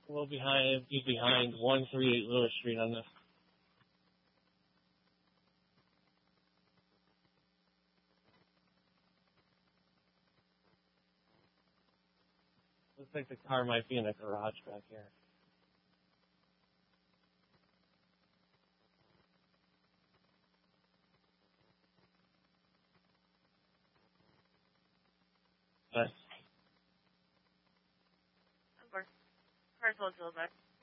We'll be behind 138 Lewis Street on this. Looks like the car might be in a garage back here. But Of course. Car's a little back.